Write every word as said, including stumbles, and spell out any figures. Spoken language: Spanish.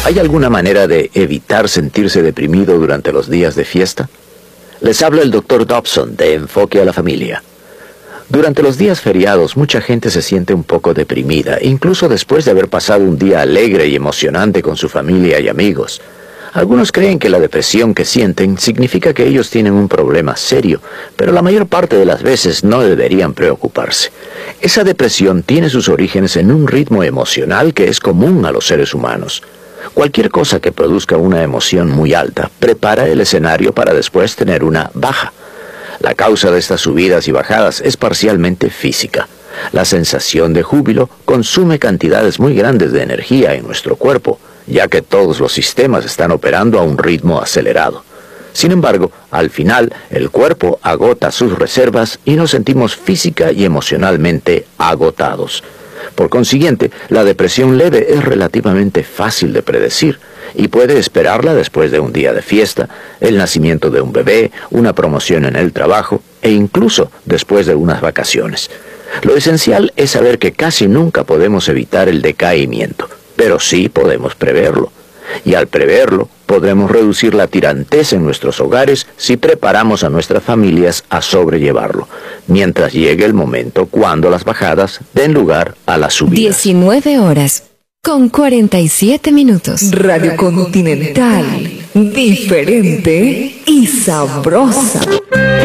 ¿Hay alguna manera de evitar sentirse deprimido durante los días de fiesta? Les habla el doctor Dobson de Enfoque a la Familia. Durante los días feriados, mucha gente se siente un poco deprimida, incluso después de haber pasado un día alegre y emocionante con su familia y amigos. Algunos creen que la depresión que sienten significa que ellos tienen un problema serio, pero la mayor parte de las veces no deberían preocuparse. Esa depresión tiene sus orígenes en un ritmo emocional que es común a los seres humanos. Cualquier cosa que produzca una emoción muy alta prepara el escenario para después tener una baja. La causa de estas subidas y bajadas es parcialmente física. La sensación de júbilo consume cantidades muy grandes de energía en nuestro cuerpo, ya que todos los sistemas están operando a un ritmo acelerado. Sin embargo, al final, el cuerpo agota sus reservas y nos sentimos física y emocionalmente agotados. Por consiguiente, la depresión leve es relativamente fácil de predecir y puede esperarla después de un día de fiesta, el nacimiento de un bebé, una promoción en el trabajo e incluso después de unas vacaciones. Lo esencial es saber que casi nunca podemos evitar el decaimiento, pero sí podemos preverlo. Y al preverlo, podremos reducir la tirantez en nuestros hogares si preparamos a nuestras familias a sobrellevarlo, mientras llegue el momento cuando las bajadas den lugar a las subidas. diecinueve horas con cuarenta y siete minutos. Radio Continental, diferente y sabrosa.